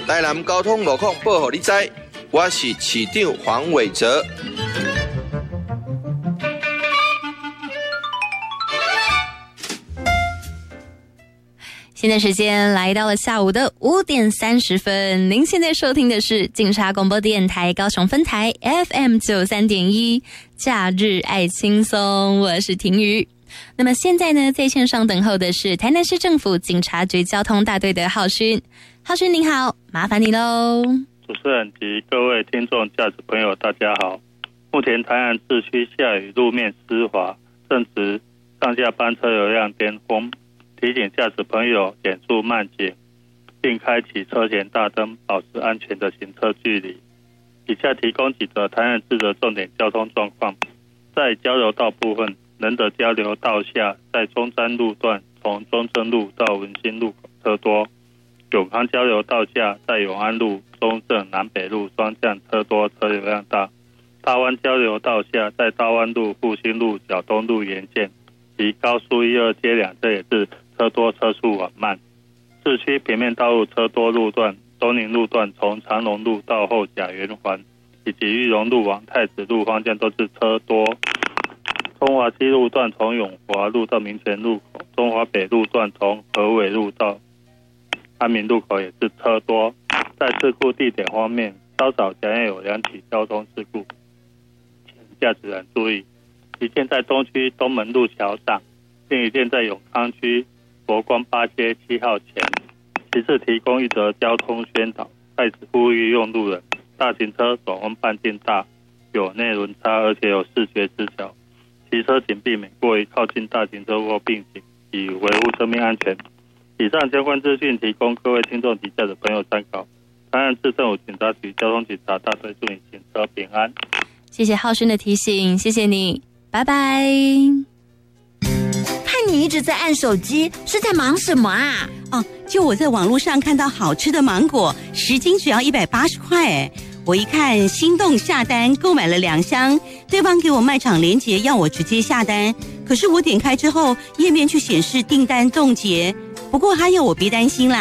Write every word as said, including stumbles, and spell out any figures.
台南交通路况报给你知，我是市长黄伟哲。 现在时间来到了下午的五点三十分，您现在收听的是警察广播电台高雄分台 F M 九三点一，假日爱轻松，我是婷瑜。那么现在呢，在线上等候的是台南市政府警察局交通大队的浩勋。浩勋您好，麻烦你喽。 主持人及各位听众驾驶朋友大家好，目前台南市区下雨，路面湿滑，正值上下班车流量巅峰，提醒驾驶朋友减速慢行，并开启车前大灯，保持安全的行车距离。以下提供几则台南市的重点交通状况。在交流道部分，仁德交流道下，在中山路段从中正路到文心路口车多；永康交流道下，在永安路、中正、南北路双向车多，车流量大；大湾交流道下，在大湾路、复兴路、角东路沿线及高速一二街两侧也是车多，车速缓慢。市区平面道路车多路段，东宁路段从长隆路到后甲圆环，以及裕隆路往太子路方向都是车多。中华西路段从永华路到民权路口，中华北路段从和伟路到安民路口也是车多。在事故地点方面，稍早前有两起交通事故，请驾驶人注意。一件在东区东门路桥上，另一件在永康区佛光八街七号前。其次提供一则交通宣导，在此呼吁用路人，大型车转弯半径大，有内轮差，而且有视觉死角，骑车请避免过于靠近大型车或并行，以维护生命安全。以上相关资讯提供各位听众及驾驶朋友参考。台南市政府警察局交通警察大队祝你行车平安。 谢谢浩勋的提醒，谢谢你，拜拜。 看你一直在按手机，是在忙什么啊？ 哦，就我在网络上看到好吃的芒果，十斤只要一百八十块哎。我一看心动下单，购买了两箱，对方给我卖场连结要我直接下单，可是我点开之后页面却显示订单冻结，不过他要我别担心啦，